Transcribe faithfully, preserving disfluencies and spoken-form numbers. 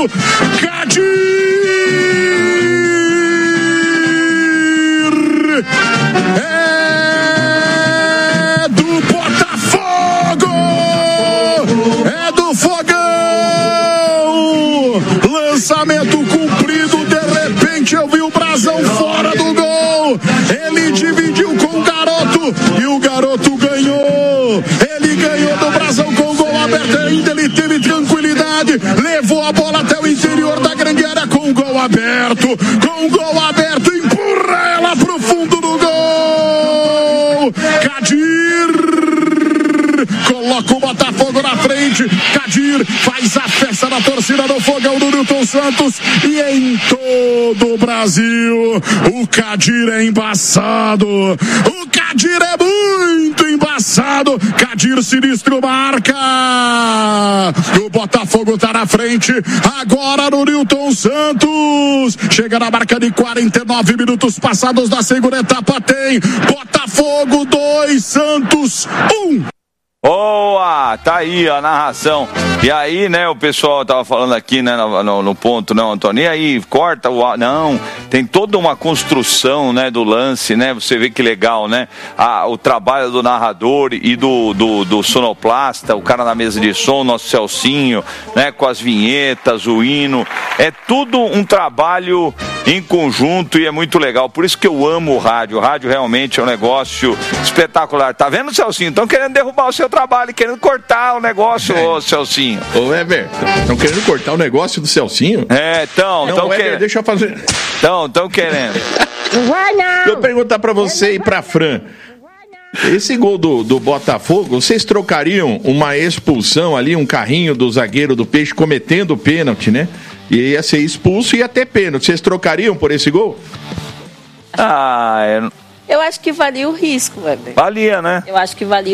Kadir é do Botafogo, é do Fogão, lançamento cumprido, de repente eu vi o brasão fora do gol, ele dividiu com o garoto e o garoto ganhou, ele ganhou do brasão com o gol aberto, ainda ele teve tranquilidade, levou a bola até o interior da grande área com o gol aberto, com o gol aberto, empurra ela pro fundo do gol, Kadir coloca o Botafogo na frente, Kadir faz a festa da torcida do Fogão do Newton Santos e em todo o Brasil o Kadir é embaçado, o Kadir é muito embaçado, Kadir sinistro marca, o Botafogo tá na frente, agora no Newton Santos, chega na marca de quarenta e nove minutos passados da segunda etapa, tem Botafogo dois, Santos um. Boa, tá aí a narração. E aí, né, o pessoal tava falando aqui, né, no, no, no ponto, não, Antônio, e aí, corta o... Não, tem toda uma construção, né, do lance, né, você vê que legal, né, a, o trabalho do narrador e do, do, do sonoplasta, o cara na mesa de som, nosso Celcinho, né, com as vinhetas, o hino, é tudo um trabalho em conjunto e é muito legal, por isso que eu amo o rádio, o rádio realmente é um negócio espetacular, tá vendo, Celcinho? Estão querendo derrubar o seu trabalho, querendo cortar o negócio, é. Ô Celcinho. Ô Weber, estão querendo cortar o negócio do Celcinho? É, então, não, Weber, querendo. Deixa eu fazer. Então, estão querendo. Vai não. Eu perguntar pra você e pra Fran. Esse gol do, do Botafogo, vocês trocariam uma expulsão ali, um carrinho do zagueiro do Peixe cometendo pênalti, né? E ia ser expulso e ia ter pênalti. Vocês trocariam por esse gol? Ah, eu... Eu acho que valia o risco, Weber. Valia, né? Eu acho que valia